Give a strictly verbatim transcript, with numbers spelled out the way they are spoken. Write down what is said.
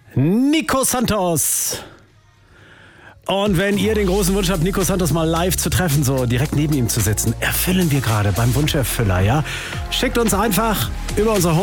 Nico Santos. Und wenn ihr den großen Wunsch habt, Nico Santos mal live zu treffen, so direkt neben ihm zu sitzen, erfüllen wir gerade beim Wunscherfüller, ja? Schickt uns einfach über unsere